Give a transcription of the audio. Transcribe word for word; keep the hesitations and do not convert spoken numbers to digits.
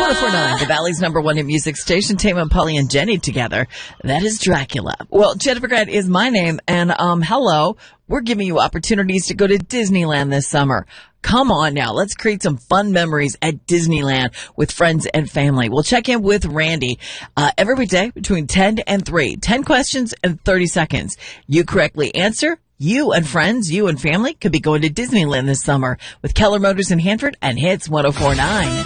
one oh four point nine, the Valley's number one hit music station. Tame and Polly and Jenny together. That is Dracula. Well, Jennifer Grant is my name, and um, hello. We're giving you opportunities to go to Disneyland this summer. Come on now. Let's create some fun memories at Disneyland with friends and family. We'll check in with Randy uh, every day between ten and three. ten questions and thirty seconds. You correctly answer. You and friends, you and family could be going to Disneyland this summer with Keller Motors in Hanford and Hits one oh four point nine.